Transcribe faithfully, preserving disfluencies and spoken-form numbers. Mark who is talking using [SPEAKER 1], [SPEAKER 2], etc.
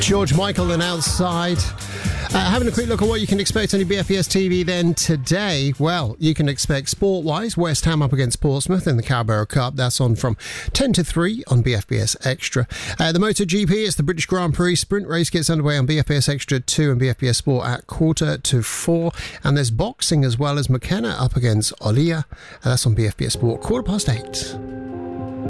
[SPEAKER 1] George Michael and Outside. Uh, having a quick look at what you can expect on your B F B S T V then today. Well, you can expect sport-wise West Ham up against Portsmouth in the Carabao Cup. That's on from ten to three on B F B S Extra. Uh, the MotoGP, it's the British Grand Prix sprint race, gets underway on B F B S Extra two and B F B S Sport at quarter to four. And there's boxing as well, as McKenna up against Olia. And that's on B F B S Sport quarter past eight.